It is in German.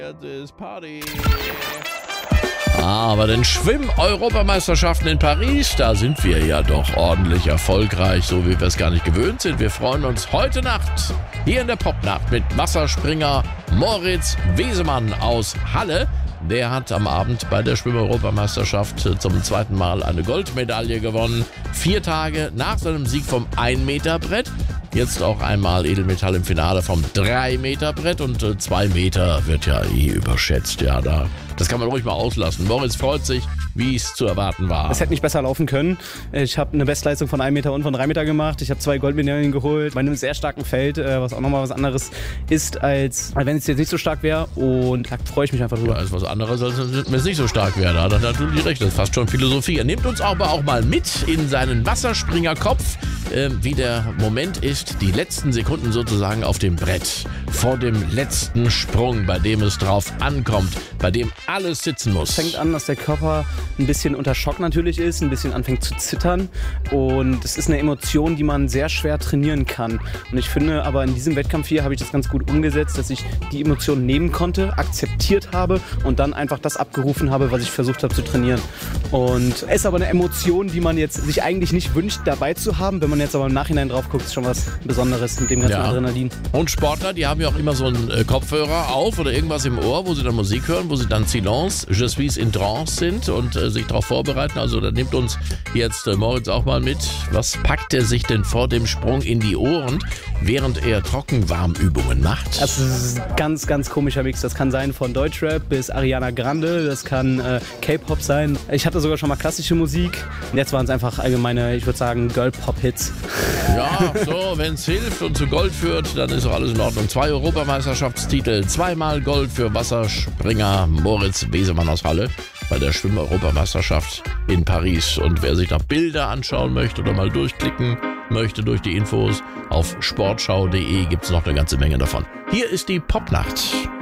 Jetzt ist Party. Aber den Schwimm-Europameisterschaften in Paris, da sind wir ja doch ordentlich erfolgreich, so wie wir es gar nicht gewöhnt sind. Wir freuen uns heute Nacht hier in der Popnacht mit Wasserspringer Moritz Wesemann aus Halle. Der hat am Abend bei der Schwimm-Europameisterschaft zum zweiten Mal eine Goldmedaille gewonnen. 4 Tage nach seinem Sieg vom 1-Meter-Brett. Jetzt auch einmal Edelmetall im Finale vom 3-Meter-Brett und 2 Meter wird ja überschätzt. Ja, das kann man ruhig mal auslassen. Moritz freut sich, wie es zu erwarten war. Es hätte nicht besser laufen können. Ich habe eine Bestleistung von 1 Meter und von 3 Meter gemacht. Ich habe 2 Goldmedaillen geholt bei einem sehr starken Feld, was auch nochmal was anderes ist, als wenn es jetzt nicht so stark wäre. Und da freue ich mich einfach drüber. Ja, ist was anderes, als wenn es nicht so stark wäre. Da hat er natürlich recht. Das ist fast schon Philosophie. Er nimmt uns aber auch mal mit in seinen Wasserspringerkopf, wie der Moment ist, die letzten Sekunden sozusagen auf dem Brett, vor dem letzten Sprung, bei dem es drauf ankommt, bei dem alles sitzen muss. Es fängt an, dass der Körper ein bisschen unter Schock natürlich ist, ein bisschen anfängt zu zittern, und es ist eine Emotion, die man sehr schwer trainieren kann. Und ich finde aber, in diesem Wettkampf hier habe ich das ganz gut umgesetzt, dass ich die Emotion nehmen konnte, akzeptiert habe und dann einfach das abgerufen habe, was ich versucht habe zu trainieren. Und es ist aber eine Emotion, die man jetzt sich eigentlich nicht wünscht, dabei zu haben. Wenn man jetzt aber im Nachhinein drauf guckt, ist schon was Besonderes mit dem ganzen Adrenalin. Und Sportler, die haben ja auch immer so einen Kopfhörer auf oder irgendwas im Ohr, wo sie dann Musik hören, wo sie dann Silence, Je suis in trance sind und sich darauf vorbereiten. Also da nimmt uns jetzt Moritz auch mal mit. Was packt er sich denn vor dem Sprung in die Ohren, während er Trockenwarmübungen macht? Das ist ein ganz, ganz komischer Mix. Das kann sein von Deutschrap bis Ariana Grande, das kann K-Pop sein. Ich hatte sogar schon mal klassische Musik. Und jetzt waren es einfach allgemeine, ich würde sagen, Girl-Pop-Hits. Ja, so, wenn es hilft und zu Gold führt, dann ist auch alles in Ordnung. 2 Europameisterschaftstitel, 2-mal Gold für Wasserspringer Moritz Wesemann aus Halle bei der Schwimm-Europameisterschaft in Paris. Und wer sich da Bilder anschauen möchte oder mal durchklicken möchte durch die Infos, auf sportschau.de gibt es noch eine ganze Menge davon. Hier ist die Popnacht.